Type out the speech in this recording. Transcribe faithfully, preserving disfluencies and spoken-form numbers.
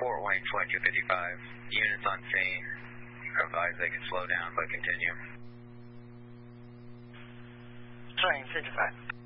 Fort Wayne twenty-two fifty-five. Units on scene. Advise they can slow down, but continue. Train fifty-five.